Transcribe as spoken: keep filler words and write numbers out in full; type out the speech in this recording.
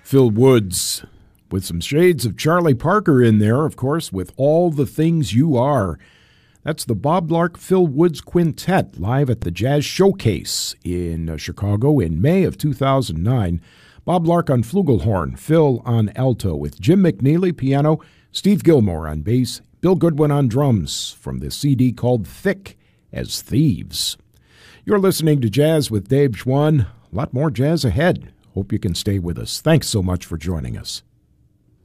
Phil Woods, with some shades of Charlie Parker in there, of course, with All the Things You Are. That's the Bob Lark Phil Woods Quintet live at the Jazz Showcase in uh, Chicago in May of two thousand nine. Bob Lark on flugelhorn, Phil on alto, with Jim McNeely piano, Steve Gilmore on bass, Bill Goodwin on drums, from the C D called Thick as Thieves. You're listening to Jazz with Dave Schwann. A lot more jazz ahead. Hope you can stay with us. Thanks so much for joining us.